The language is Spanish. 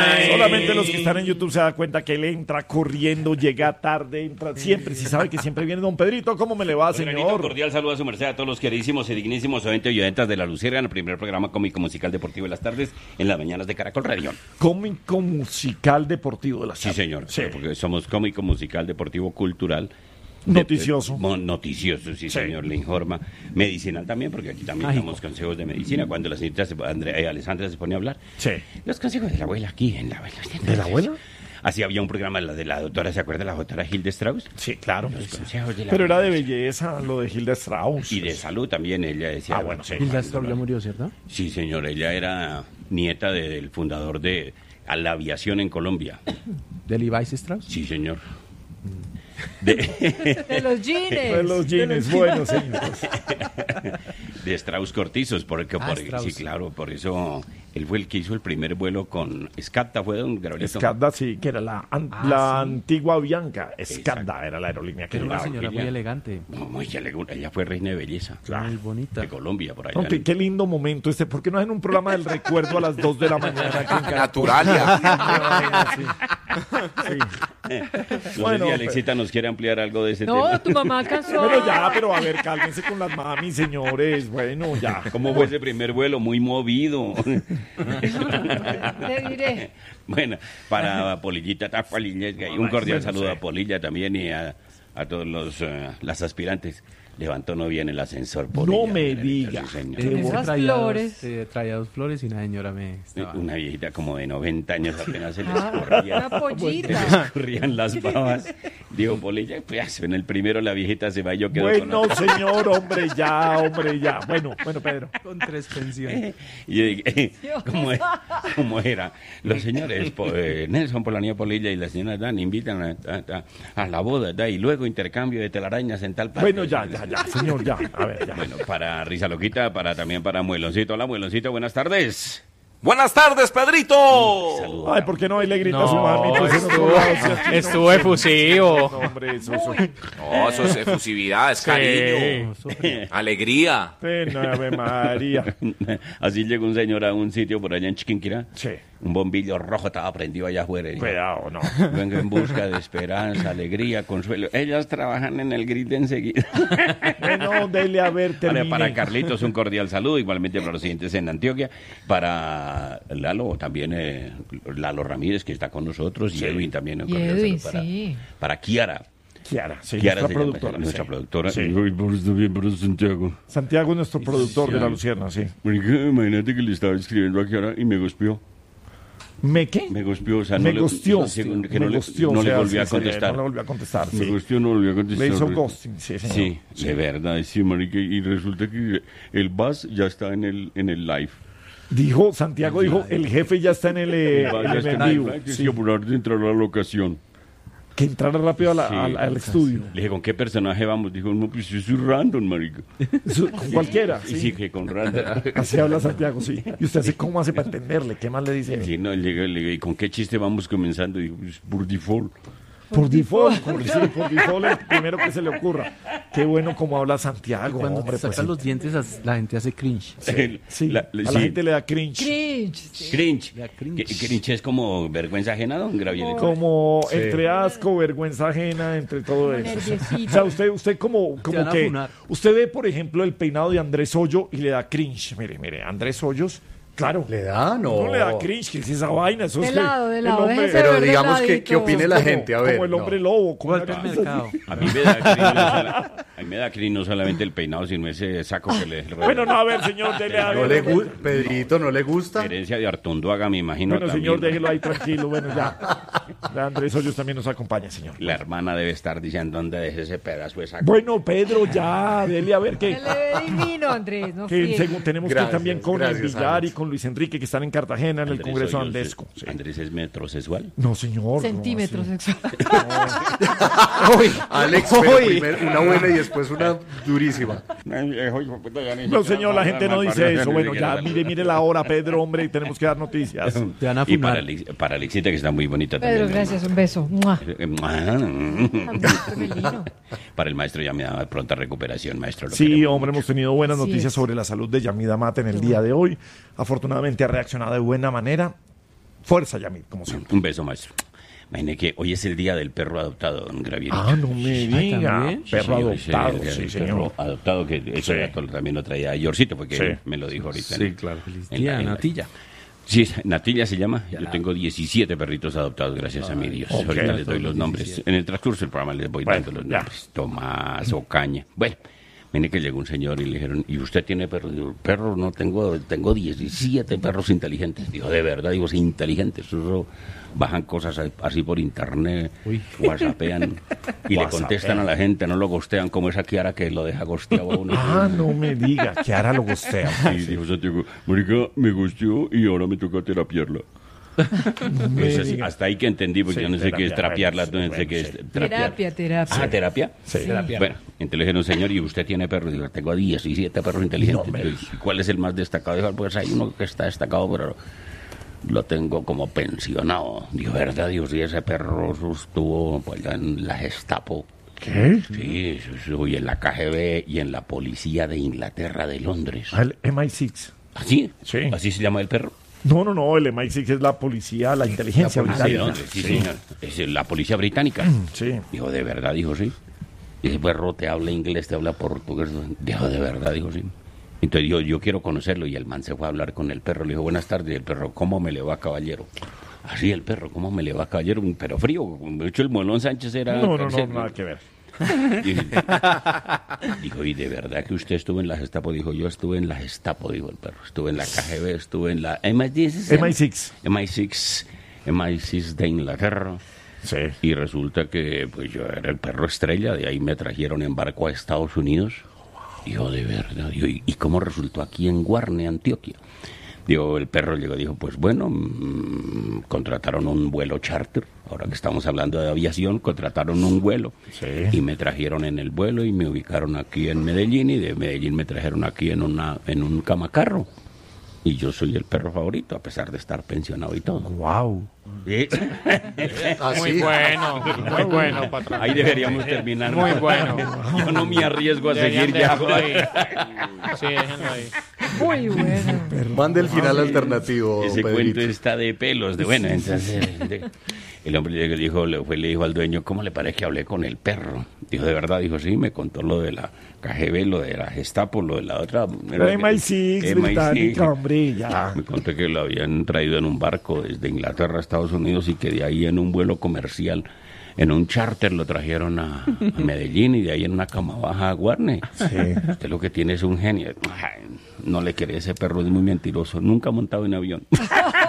Solamente los que están en YouTube se dan cuenta que él entra corriendo, llega tarde, entra siempre, si sabe que siempre viene. Don Pedrito, ¿cómo me le va, señor? Cordial saludo a su merced, a todos los queridísimos y dignísimos oyentes y oyentas de La Luciérnaga, el primer programa cómico musical deportivo de las tardes, en las mañanas de Caracol Radio. Cómico musical deportivo de las tardes. Sí, señor, sí. Porque somos cómico musical deportivo cultural. Noticioso. Noticioso, sí, señor, le informa. Medicinal también, porque aquí también damos consejos de medicina. Cuando la señorita Alessandra se pone a hablar. Sí. Los consejos de la abuela aquí en la abuela. ¿De la abuela? Así había un programa de la doctora, ¿se acuerda la doctora Hilde Strauss? Sí, claro. Los consejos de la Pero era abuela. de belleza lo de Hilda Strauss. Y de salud también, ella decía. Ah, bueno, sí. Hilda Strauss ya murió, ¿cierto? Sí, señor, ella era nieta del fundador de la aviación en Colombia. ¿De Levi Strauss? Sí, señor. De los jeans. De los jeans, bueno, señores. De Strauss Cortizos, porque Strauss. sí, claro, por eso él fue el que hizo el primer vuelo con Skadda, fue don Gabrielito. Skadda, sí, que era la antigua Bianca. Skadda era la aerolínea que Era una llevaba. señora muy elegante. No, ella fue reina de belleza. Muy bonita. De Colombia, por allá. Aunque qué lindo momento este. ¿Por qué no hacen un programa del recuerdo a las 2 de la mañana? Aquí en Caracol? Naturalia. Sí. No Bueno, sé si Alexita nos quiere ampliar algo de ese No, tema. tu mamá alcanzó. Pero a ver, cálmense con las mami, señores. Bueno, ya. ¿Cómo fue ese primer vuelo? Muy movido. Te diré. Bueno, para Polillita, un cordial saludo a Polilla también y a todos las aspirantes. Levantó no bien el ascentor, Polilla. No me diga. Sí, señor. Esas flores. Traía 2 flores y una señora me estaba... Una viejita como de 90 años apenas se les Una corría. Se pollita. les corrían las babas. Digo, Polilla, pues en el primero la viejita se va y yo quedo Bueno, con otra. señor, hombre, ya. Bueno, Pedro. Con 3 pensiones. Y yo dije, ¿cómo era? Los señores Nelson Polanía Polilla y la señora Dan invitan a la boda, y luego intercambio de telarañas en tal parte. Bueno, ya, señor, ya. A ver, ya. Bueno, para Risa Loquita, también para Mueloncito. Hola, Mueloncito, buenas tardes. Buenas tardes, Pedrito. Saludos. Ay, ¿por qué no? Ahí le grita a su mami. Estuvo efusivo. No, hombre, eso. No, eso es efusividad, es cariño, alegría. Pena, Ave María. Así llegó un señor a un sitio por allá en Chiquinquirá. Sí. Un bombillo rojo estaba prendido allá afuera. Y dijo, Cuidado, no. vengo en busca de esperanza, alegría, consuelo. Ellas trabajan en el grid enseguida. Bueno, dele a ver, termine. Para Carlitos un cordial saludo, igualmente para los siguientes en Antioquia, para Lalo también, Lalo Ramírez que está con nosotros, y Edwin también un Y cordial Edwin, saludo sí. para Kiara. Kiara, sí, Kiara nuestra se llama, productora. nuestra Sí. productora. Sí. Y por eso bien, por eso Santiago. Santiago es nuestro productor de La Lucierna, sí. Imagínate que le estaba escribiendo a Kiara y me gospió. ¿Me qué? Me gospió, o sea, Me no le gosteó. que no le volví a contestar. No le volvió a contestar, Me sí. gosteó, no volvió a contestar. Le hizo ghosting, sí, señor. Sí, de verdad, sí, marica, y resulta que el bus ya está en el live. Dijo, Santiago dijo, el jefe ya está en el Ya está en vivo. Hay que Sí. apurar de entrar a la locación. Que entrara rápido Sí. al estudio. Le dije, ¿con qué personaje vamos? Dijo, no, pues yo soy random, marica. Con cualquiera. Sí, Sí. que con random. Así habla Santiago, sí. ¿Y usted hace cómo hace para entenderle? ¿Qué más le dice? Sí, no, le digo, ¿y con qué chiste vamos comenzando? Digo, pues por default. Por default, por default, el primero que se le ocurra. Qué bueno como habla Santiago, Cuando hombre. te Pues, sacan sí. los dientes, la gente hace cringe. Sí, a la sí. gente le da cringe. Cringe. Sí. Cringe. Ya, cringe. Cringe es como vergüenza ajena, don Gabrielito. Como entre asco, vergüenza ajena, entre todo eso. nerviosito. O sea, usted como Te van a que... funar. Usted ve, por ejemplo, el peinado de Andrés Hoyo y le da cringe. Mire, Andrés Hoyos, claro. ¿Le da? No. No le da cringe, que es esa vaina. Eso De es lado, que de el lado, hombre- déjese Pero ver de digamos que ladito. opine la como- gente, a ver. Como el hombre no. lobo. Como Golpe una al cosa mercado. así. A mí me da cringe, a mí me da cringe no solamente el peinado, sino ese saco que le... Bueno, no, a ver, señor, dele a No ver. le gusta, Pedrito, ¿no le gusta? Herencia de Artunduaga, me imagino. Bueno, también. señor, déjelo ahí tranquilo. Bueno, ya. Ya Andrés Hoyos también nos acompaña, señor. La hermana debe estar diciendo, ¿dónde dejé ese pedazo de saco? Bueno, Pedro, ya, dele a ver Se qué. le ve divino, Andrés. No Que friegue. según tenemos Gracias, que ir también con el gracias, Villar Alex. y con Luis Enrique, que están en Cartagena, en el Andrés Congreso Hoyos, Andesco. Sí. Andrés es metrosexual. No, señor. no, Centímetros sí. sexual. Alex, pero primero una buena y después una durísima. No, señor, la gente no dice eso. Bueno, ya, mire la hora, Pedro, hombre, y tenemos que dar noticias. Te van a Y funar. para Alexita, que está muy bonita Pedro, también. gracias, un beso. ¡Mua! Para el maestro ya me da pronta recuperación, maestro. lo Sí, queremos hombre, hemos tenido buenas Así noticias es. sobre la salud de Yamida Mata en el día de hoy. Afortunadamente ha reaccionado de buena manera. Fuerza, Yamil, como siempre. Un beso, maestro. Imagine que hoy es el día del perro adoptado, don Gravierito. Ah, no me diga. ¿también? Perro Sí, hoy es el adoptado, día sí, del señor. perro adoptado, que ese Sí. dato también lo traía Yorcito, porque Sí. él me lo dijo ahorita. Sí, claro. Feliz En día, la- en la- Natilla. Sí, Natilla se llama. Yo tengo 17 perritos adoptados, gracias a mi Dios. ok. Ahorita les doy los nombres. En el transcurso del programa les voy Bueno, dando los ya. nombres. Tomás, Ocaña. Bueno, mire que llegó un señor y le dijeron, ¿y usted tiene perros? Digo, perros no tengo 17 perros inteligentes. Dijo, de verdad, digo, sí, inteligentes. Eso bajan cosas así por internet, whatsappean y le contestan a la gente, no lo gostean como esa Kiara que lo deja gosteado a uno. Ah, no me diga, que ahora lo gustea. Y dijo Santiago, marica, me gusteó y ahora me toca terapiarla. Pues así, hasta ahí que entendí, porque Sí, yo no sé qué es terapia, trapearla, bueno, no sé qué es sí. trapear. Terapia. Ah, ¿terapia? Sí. Bueno, entonces le dijeron, señor, ¿y usted tiene perros? Digo, tengo 17 perros inteligentes. No, Entonces, ¿cuál es el más destacado? Dijo, pues hay uno que está destacado, pero lo tengo como pensionado. Dijo, ¿verdad? Digo, sí, ese perro estuvo pues, en la Gestapo. ¿Qué? Sí, y en la KGB y en la policía de Inglaterra, de Londres. Ah, el MI6. ¿Así? Sí. ¿Así se llama el perro? No, el MI6 es la policía, la inteligencia Ah, ¿de británica. dónde? Sí, señor. Es la policía británica. Sí. Dijo, ¿de verdad? Dijo, sí. Y ese perro te habla inglés, te habla portugués. Dijo, ¿de verdad? Dijo, sí. Entonces yo quiero conocerlo y el man se fue a hablar con el perro. Le dijo, buenas tardes. Y el perro, ¿cómo me le va, caballero? Así el perro, ¿cómo me le va, caballero? Pero frío. De hecho, el Molón Sánchez era... No, nada que ver. Y dijo, ¿y de verdad que usted estuvo en la Gestapo? Dijo, yo estuve en la Gestapo, dijo el perro. Estuve en la KGB, estuve en la MI6. MI6 de Inglaterra. Sí. Y resulta que pues yo era el perro estrella, de ahí me trajeron en barco a Estados Unidos. Dijo, de verdad, digo, ¿y cómo resultó aquí en Guarne, Antioquia? Digo, el perro llegó, dijo, pues bueno, contrataron un vuelo charter, ahora que estamos hablando de aviación, contrataron un vuelo. Sí. Y me trajeron en el vuelo y me ubicaron aquí en Medellín, y de Medellín me trajeron aquí en un camacarro. Y yo soy el perro favorito, a pesar de estar pensionado y todo. Wow. Muy bueno, patrón. Ahí deberíamos terminar. Muy bueno. Yo no me arriesgo a Deberían seguir ya. dejarlo ahí. Sí, déjenlo ahí. Muy bueno. Mande el final alternativo, Ese Pedrito. cuento está de pelos. Bueno, entonces el hombre le dijo al dueño, ¿cómo le parece que hablé con el perro? Dijo, ¿de verdad? Dijo, sí, me contó lo de la KGB, lo de la Gestapo, lo de la otra. La MI6 británica, hombre, ya. Me conté que lo habían traído en un barco desde Inglaterra a Estados Unidos y que de ahí en un vuelo comercial, en un charter, lo trajeron a Medellín y de ahí en una cama baja a Guarne. Usted lo que tiene es un genio. Ay, no le quería, ese perro es muy mentiroso. Nunca ha montado en avión.